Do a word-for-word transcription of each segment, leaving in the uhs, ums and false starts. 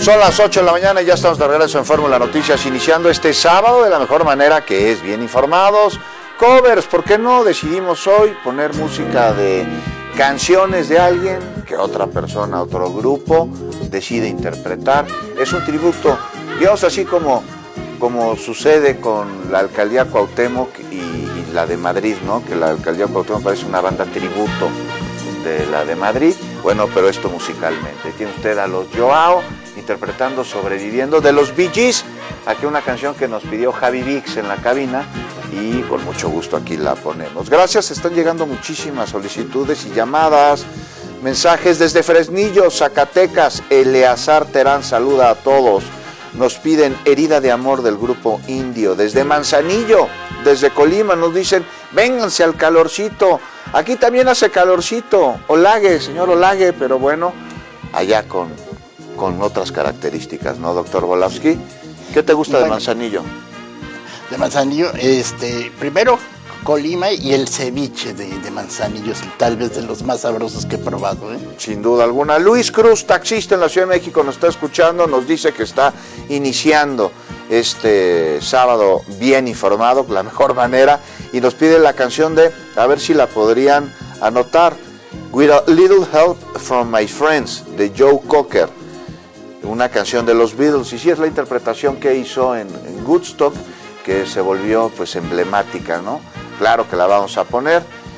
Son las ocho de la mañana y ya estamos de regreso en Fórmula Noticias, iniciando este sábado de la mejor manera, que es bien informados. Covers, ¿por qué no? Decidimos hoy poner música de canciones de alguien que otra persona, otro grupo decide interpretar. Es un tributo, digamos así como, como sucede con la Alcaldía Cuauhtémoc y, y la de Madrid, ¿no? Que la Alcaldía Cuauhtémoc parece una banda tributo de la de Madrid. Bueno, pero esto musicalmente. Tiene usted a los Joao interpretando Sobreviviendo de los Bee Gees. Aquí una canción que nos pidió Javi Vix en la cabina y con mucho gusto aquí la ponemos. Gracias, están llegando muchísimas solicitudes y llamadas, mensajes desde Fresnillo, Zacatecas. Eleazar Terán saluda a todos. Nos piden Herida de Amor del grupo Indio. Desde Manzanillo, desde Colima, nos dicen, vénganse al calorcito. Aquí también hace calorcito. Olague, señor Olague, pero bueno, allá con, con otras características, ¿no, doctor Volavsky? ¿Qué te gusta bueno, de Manzanillo? De Manzanillo, este, primero Colima y el ceviche de, de Manzanillo, tal vez de los más sabrosos que he probado, ¿eh? Sin duda alguna. Luis Cruz, taxista en la Ciudad de México, nos está escuchando, nos dice que está iniciando este sábado bien informado, la mejor manera, y nos pide la canción de, a ver si la podrían anotar, With a Little Help from My Friends, de Joe Cocker, una canción de los Beatles, y sí es la interpretación que hizo en, en Woodstock, que se volvió pues emblemática, ¿no? Claro que la vamos a poner,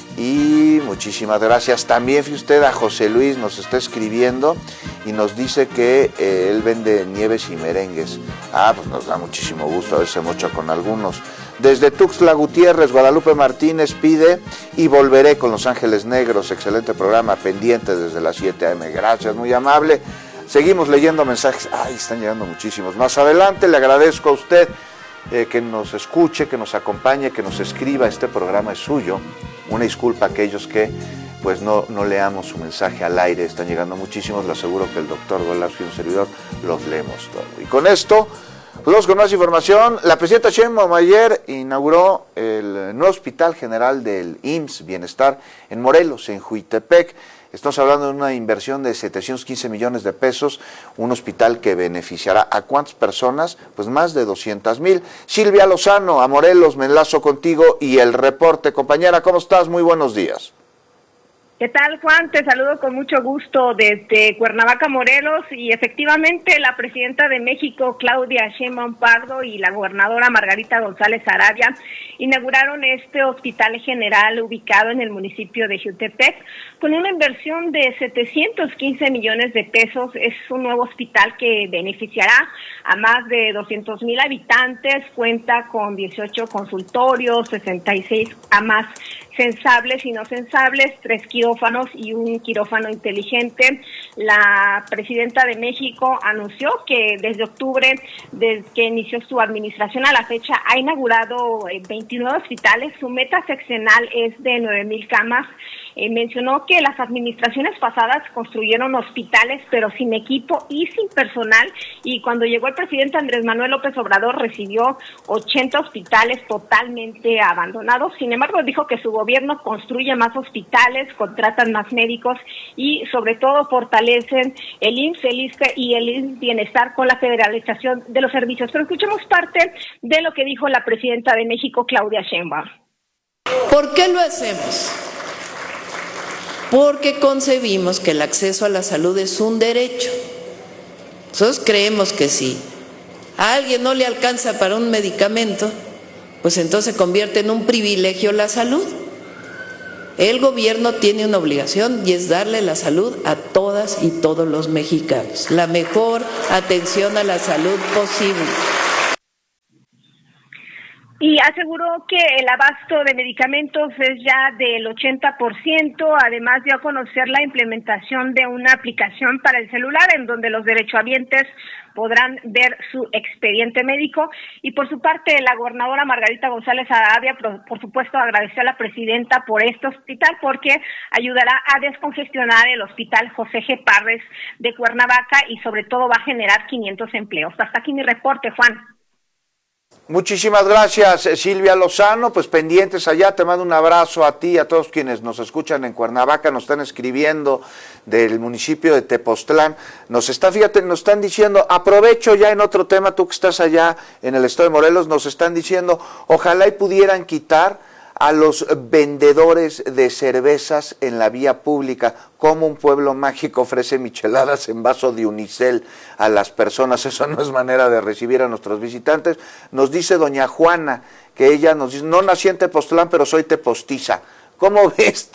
y muchísimas gracias. También, fíjate usted, a José Luis nos está escribiendo y nos dice que eh, él vende nieves y merengues. Ah, pues nos da muchísimo gusto haberse mocha con algunos. Desde Tuxtla Gutiérrez, Guadalupe Martínez pide Y Volveré con Los Ángeles Negros. Excelente programa, pendiente desde las siete a eme. Gracias, muy amable. Seguimos leyendo mensajes. Ay, están llegando muchísimos. Más adelante le agradezco a usted eh, que nos escuche, que nos acompañe, que nos escriba. Este programa es suyo. Una disculpa a aquellos que pues no, no leamos su mensaje al aire. Están llegando muchísimos. Le aseguro que el doctor Volavsky y un servidor los leemos todo. Y con esto, pues con más información. La presidenta Sheinbaum ayer inauguró el nuevo Hospital General del I M S S Bienestar en Morelos, en Juitepec. Estamos hablando de una inversión de setecientos quince millones de pesos, un hospital que beneficiará a ¿cuántas personas? Pues más de doscientas mil. Silvia Lozano, a Morelos, me enlazo contigo y el reporte. Compañera, ¿cómo estás? Muy buenos días. ¿Qué tal, Juan? Te saludo con mucho gusto desde Cuernavaca, Morelos, y efectivamente la presidenta de México, Claudia Sheinbaum Pardo, y la gobernadora Margarita González Arabia inauguraron este hospital general ubicado en el municipio de Jutepec con una inversión de setecientos quince millones de pesos. Es un nuevo hospital que beneficiará a más de doscientos mil habitantes, cuenta con dieciocho consultorios, sesenta y seis camas sensables y no sensables, tres quirófanos y un quirófano inteligente. La presidenta de México anunció que desde octubre, desde que inició su administración a la fecha, ha inaugurado veintinueve hospitales. Su meta seccional es de nueve mil camas. Eh, mencionó que las administraciones pasadas construyeron hospitales pero sin equipo y sin personal, y cuando llegó el presidente Andrés Manuel López Obrador recibió ochenta hospitales totalmente abandonados. Sin embargo, dijo que su gobierno construye más hospitales, contratan más médicos y sobre todo fortalecen el I M S S, el ISSSTE y el I M S S Bienestar con la federalización de los servicios. Pero escuchemos parte de lo que dijo la presidenta de México, Claudia Sheinbaum. ¿Por qué lo hacemos? Porque concebimos que el acceso a la salud es un derecho. Nosotros creemos que si a alguien no le alcanza para un medicamento, pues entonces se convierte en un privilegio la salud. El gobierno tiene una obligación y es darle la salud a todas y todos los mexicanos, la mejor atención a la salud posible. Y aseguró que el abasto de medicamentos es ya del ochenta por ciento, además dio a conocer la implementación de una aplicación para el celular en donde los derechohabientes podrán ver su expediente médico. Y por su parte, la gobernadora Margarita González Arabia, por, por supuesto, agradeció a la presidenta por este hospital porque ayudará a descongestionar el hospital José G. Parres de Cuernavaca y sobre todo va a generar quinientos empleos. Hasta aquí mi reporte, Juan. Muchísimas gracias, Silvia Lozano, pues pendientes allá, te mando un abrazo a ti y a todos quienes nos escuchan en Cuernavaca, nos están escribiendo del municipio de Tepoztlán, nos está, fíjate, nos están diciendo, aprovecho ya en otro tema, tú que estás allá en el estado de Morelos, nos están diciendo, ojalá y pudieran quitar a los vendedores de cervezas en la vía pública, como un pueblo mágico ofrece micheladas en vaso de unicel a las personas, eso no es manera de recibir a nuestros visitantes. Nos dice doña Juana, que ella nos dice, no nací en Tepoztlán, pero soy tepostiza. ¿Cómo ves?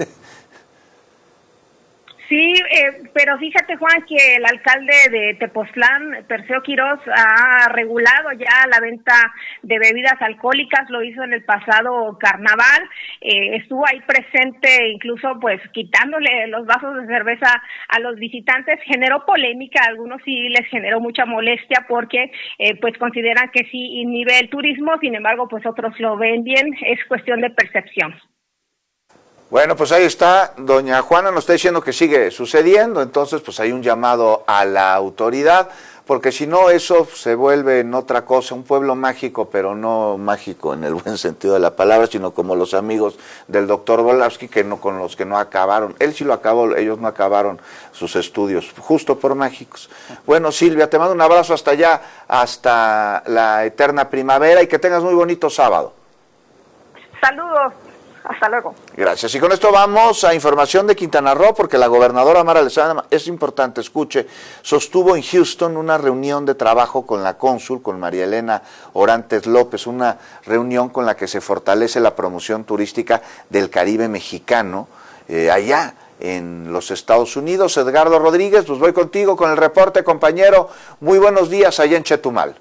Sí, eh, pero fíjate, Juan, que el alcalde de Tepoztlán, Perseo Quirós, ha regulado ya la venta de bebidas alcohólicas, lo hizo en el pasado carnaval, eh, estuvo ahí presente incluso pues quitándole los vasos de cerveza a los visitantes, generó polémica, a algunos sí les generó mucha molestia porque eh, pues consideran que sí inhibe el turismo, sin embargo pues otros lo ven bien, es cuestión de percepción. Bueno, pues ahí está, doña Juana nos está diciendo que sigue sucediendo, entonces pues hay un llamado a la autoridad, porque si no eso se vuelve en otra cosa, un pueblo mágico, pero no mágico en el buen sentido de la palabra, sino como los amigos del doctor Volavsky, que no, con los que no acabaron, él sí lo acabó, ellos no acabaron sus estudios, justo por mágicos. Bueno, Silvia, te mando un abrazo hasta allá, hasta la eterna primavera, y que tengas muy bonito sábado. Saludos. Hasta luego. Gracias. Y con esto vamos a información de Quintana Roo, porque la gobernadora Mara Lezama, es importante, escuche, sostuvo en Houston una reunión de trabajo con la cónsul, con María Elena Orantes López, una reunión con la que se fortalece la promoción turística del Caribe mexicano, eh, allá en los Estados Unidos. Edgardo Rodríguez, pues voy contigo con el reporte, compañero. Muy buenos días allá en Chetumal.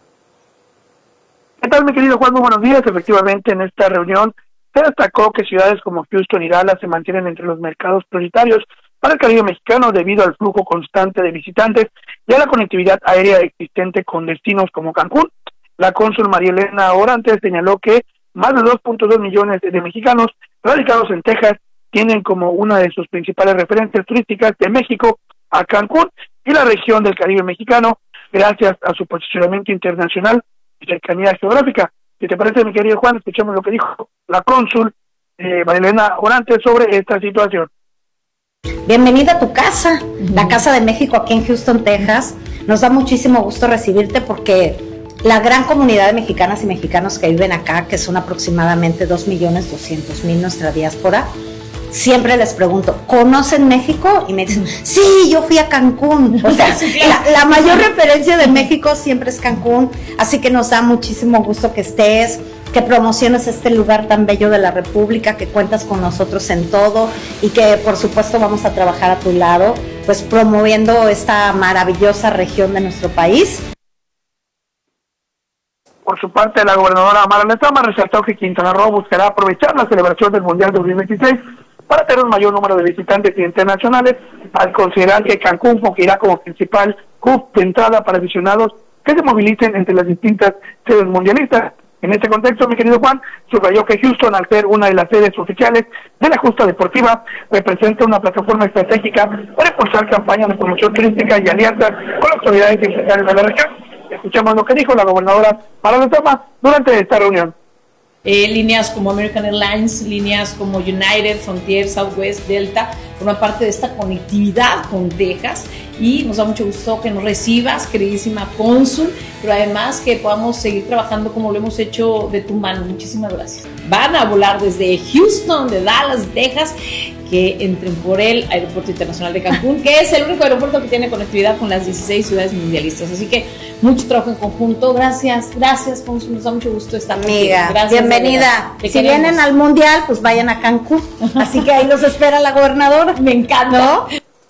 ¿Qué tal, mi querido Juan? Muy buenos días. Efectivamente, en esta reunión se destacó que ciudades como Houston y Dallas se mantienen entre los mercados prioritarios para el Caribe mexicano debido al flujo constante de visitantes y a la conectividad aérea existente con destinos como Cancún. La cónsul María Elena Orantes señaló que más de dos punto dos millones de mexicanos radicados en Texas tienen como una de sus principales referencias turísticas de México a Cancún y la región del Caribe mexicano, gracias a su posicionamiento internacional y cercanía geográfica. Si te parece, mi querido Juan, escuchemos lo que dijo la cónsul eh, María Elena Orantes sobre esta situación. Bienvenida a tu casa, la Casa de México aquí en Houston, Texas. Nos da muchísimo gusto recibirte porque la gran comunidad de mexicanas y mexicanos que viven acá, que son aproximadamente dos millones doscientos mil nuestra diáspora, siempre les pregunto, ¿conocen México? Y me dicen, sí, yo fui a Cancún. O sea, la, la mayor referencia de México siempre es Cancún, así que nos da muchísimo gusto que estés, que promociones este lugar tan bello de la República, que cuentas con nosotros en todo y que por supuesto vamos a trabajar a tu lado, pues promoviendo esta maravillosa región de nuestro país. Por su parte, la gobernadora Mara Lezama resaltó que Quintana Roo buscará aprovechar la celebración del Mundial dos mil veintiséis para tener un mayor número de visitantes internacionales, al considerar que Cancún fungirá como principal hub de entrada para aficionados que se movilicen entre las distintas sedes mundialistas. En este contexto, mi querido Juan, subrayó que Houston, al ser una de las sedes oficiales de la justa deportiva, representa una plataforma estratégica para impulsar campañas de promoción turística y alianzas con las autoridades empresariales de la región. Escuchamos lo que dijo la gobernadora Mara Lezama durante esta reunión. Eh, líneas como American Airlines, líneas como United, Frontier, Southwest, Delta, forman parte de esta conectividad con Texas y nos da mucho gusto que nos recibas, queridísima cónsul, pero además que podamos seguir trabajando como lo hemos hecho de tu mano. Muchísimas gracias. Van a volar desde Houston, de Dallas, Texas, que entren por el Aeropuerto Internacional de Cancún, que es el único aeropuerto que tiene conectividad con las dieciséis ciudades mundialistas. Así que mucho trabajo en conjunto. Gracias, gracias, cónsul, nos da mucho gusto estar amiga. Gracias, bienvenida. Si queremos. Vienen al Mundial, pues vayan a Cancún. Así que ahí los espera la gobernadora. Me encanta. ¿No?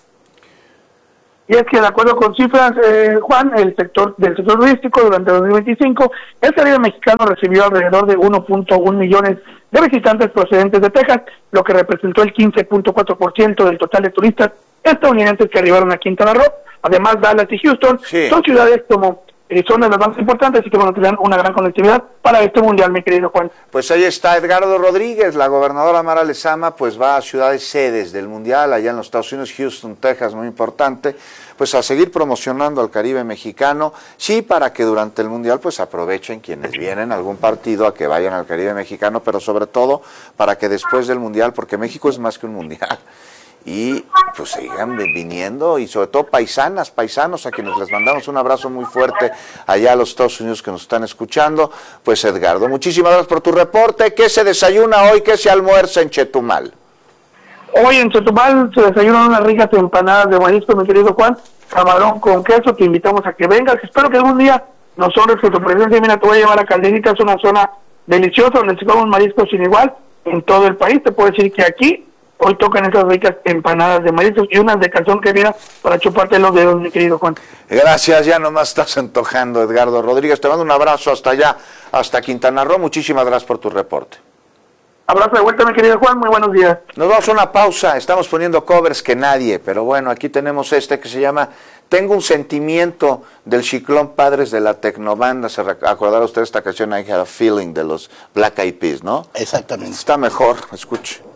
Y es que de acuerdo con cifras, eh, Juan, el sector del sector turístico durante dos mil veinticinco, el Caribe mexicano recibió alrededor de uno punto uno millones de visitantes procedentes de Texas, lo que representó el quince punto cuatro por ciento del total de turistas estadounidenses que arribaron a Quintana Roo. Además, Dallas y Houston sí. son ciudades como eh, son de las más importantes, así que van a tener una gran conectividad para este mundial, mi querido Juan. Pues ahí está Edgardo Rodríguez, la gobernadora Mara Lezama, pues va a ciudades sedes del mundial, allá en los Estados Unidos, Houston, Texas, muy importante, pues a seguir promocionando al Caribe mexicano, sí, para que durante el mundial pues aprovechen quienes vienen a algún partido a que vayan al Caribe mexicano, pero sobre todo para que después del mundial, porque México es más que un mundial, y pues sigan viniendo, y sobre todo paisanas, paisanos a quienes les mandamos un abrazo muy fuerte allá a los Estados Unidos que nos están escuchando. Pues Edgardo, muchísimas gracias por tu reporte. ¿Qué se desayuna hoy? ¿Qué se almuerza en Chetumal? Hoy en Chetumal se desayunan unas ricas empanadas de marisco, mi querido Juan, camarón con queso. Te invitamos a que vengas, espero que algún día nos honres con tu presencia. Mira, te voy a llevar a Calderita, es una zona deliciosa donde se comen mariscos sin igual en todo el país. Te puedo decir que aquí hoy tocan esas ricas empanadas de mariscos y unas de calzón que mira para chuparte los dedos, mi querido Juan. Gracias, ya nomás estás antojando, Edgardo Rodríguez. Te mando un abrazo hasta allá, hasta Quintana Roo. Muchísimas gracias por tu reporte. Abrazo de vuelta, mi querido Juan, muy buenos días. Nos vamos a una pausa, estamos poniendo covers que nadie, pero bueno, aquí tenemos este que se llama Tengo un sentimiento, del Chiclón Padres de la Tecnobanda. Se acordará usted de esta canción I Had a Feeling de los Black Eyed Peas, ¿no? Exactamente. Está mejor, escuche.